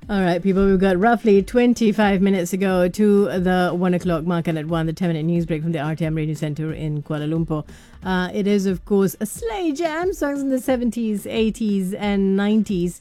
All right, people, we've got roughly 25 minutes to go to the 1 o'clock mark, and at 1, the 10-minute news break from the RTM Radio Centre in Kuala Lumpur. It is, of course, a Slay Jam, songs in the 70s, 80s, and 90s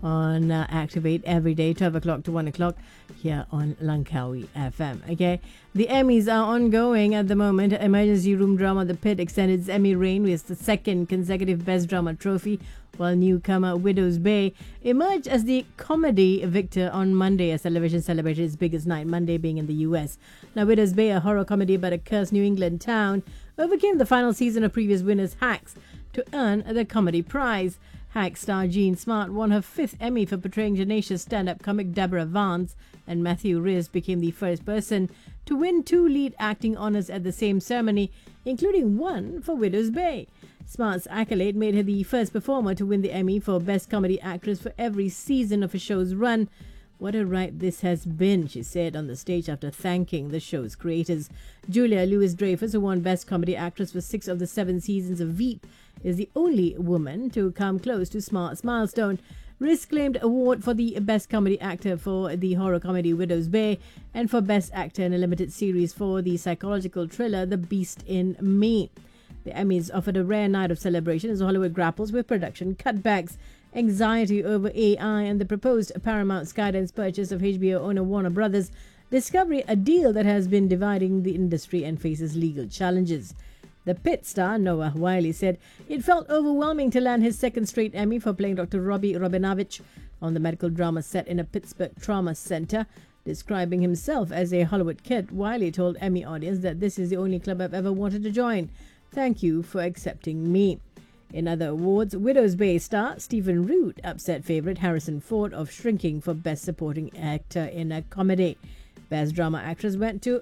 on Activate every day, 12 o'clock to 1 o'clock here on Langkawi FM. Okay, the Emmys are ongoing at the moment. Emergency room drama The Pit extended its Emmy reign with the second consecutive Best Drama trophy, while newcomer Widow's Bay emerged as the comedy victor on Monday as television celebrated its biggest night, Monday being in the US. Now, Widow's Bay, a horror comedy about a cursed New England town, overcame the final season of previous winners Hacks to earn the comedy prize. Hacks star Jean Smart won her 5th Emmy for portraying tenacious stand-up comic Deborah Vance, and Matthew Rhys became the first person to win 2 lead acting honours at the same ceremony, including one for Widow's Bay. Smart's accolade made her the first performer to win the Emmy for Best Comedy Actress for every season of a show's run. "What a ride this has been," she said on the stage after thanking the show's creators. Julia Louis-Dreyfus, who won Best Comedy Actress for 6 of the 7 seasons of Veep, is the only woman to come close to Smart's milestone. Rhys claimed award for the Best Comedy Actor for the horror comedy Widow's Bay and for Best Actor in a limited series for the psychological thriller The Beast in Me. The Emmys offered a rare night of celebration as Hollywood grapples with production cutbacks, anxiety over AI, and the proposed Paramount Skydance purchase of HBO owner Warner Brothers Discovery, a deal that has been dividing the industry and faces legal challenges. The Pit star, Noah Wiley, said it felt overwhelming to land his second straight Emmy for playing Dr. Robbie Robinovich on the medical drama set in a Pittsburgh trauma center. Describing himself as a Hollywood kid, Wiley told Emmy audience that this is the only club I've ever wanted to join. "Thank you for accepting me." In other awards, Widow's Bay star Stephen Root upset favourite Harrison Ford of Shrinking for Best Supporting Actor in a Comedy. Best Drama Actress went to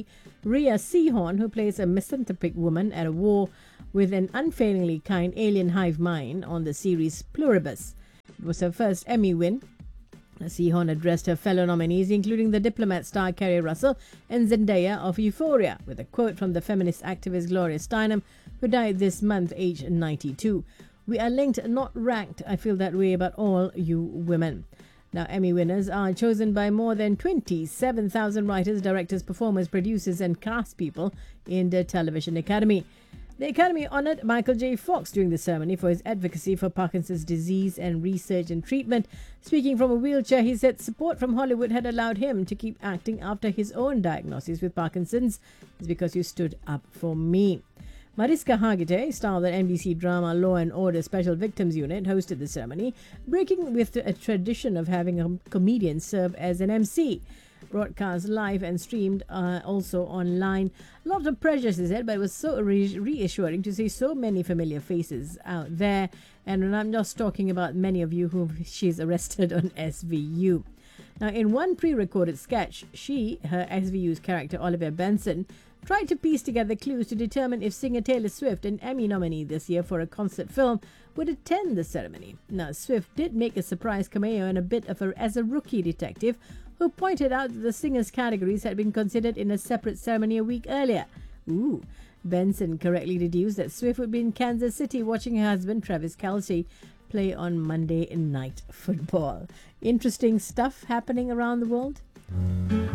Rhea Seehorn, who plays a misanthropic woman at a war with an unfailingly kind alien hive mind on the series Pluribus. It was her first Emmy win. Seehorn addressed her fellow nominees, including the Diplomat star Kerry Russell and Zendaya of Euphoria, with a quote from the feminist activist Gloria Steinem, who died this month, aged 92. "We are linked, not ranked. I feel that way about all you women." Now, Emmy winners are chosen by more than 27,000 writers, directors, performers, producers, and cast people in the Television Academy. The Academy honoured Michael J. Fox during the ceremony for his advocacy for Parkinson's disease and research and treatment. Speaking from a wheelchair, he said support from Hollywood had allowed him to keep acting after his own diagnosis with Parkinson's. "It's because you stood up for me." Mariska Hargitay, star of the NBC drama Law and Order Special Victims Unit, hosted the ceremony, breaking with a tradition of having a comedian serve as an MC. Broadcast live and streamed also online. A lot of pressure, she said, but it was so reassuring to see so many familiar faces out there. And I'm just talking about many of you whom she's arrested on SVU. Now, in one pre-recorded sketch, her SVU's character Olivia Benson, tried to piece together clues to determine if singer Taylor Swift, an Emmy nominee this year for a concert film, would attend the ceremony. Now, Swift did make a surprise cameo in a bit of as a rookie detective, who pointed out that the singer's categories had been considered in a separate ceremony a week earlier. Benson correctly deduced that Swift would be in Kansas City watching her husband Travis Kelce play on Monday Night Football. Interesting stuff happening around the world.